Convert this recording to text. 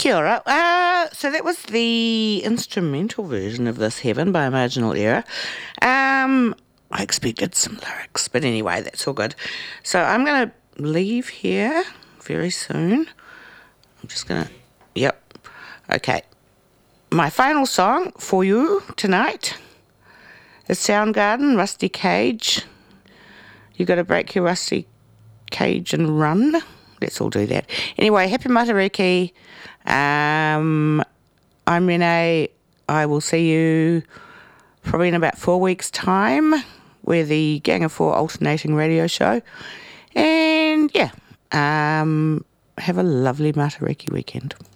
Kia ora. So that was the instrumental version of This Heaven by Marginal Error. I expected some lyrics, but anyway, that's all good. So I'm going to leave here very soon. I'm just going to... Yep. Okay. My final song for you tonight is Soundgarden, Rusty Cage. You got to break your rusty cage and run. Let's all do that. Anyway, happy Matariki. I'm Renee. I will see you probably in about 4 weeks' time. We're the Gang of Four alternating radio show. And yeah, have a lovely Matariki weekend.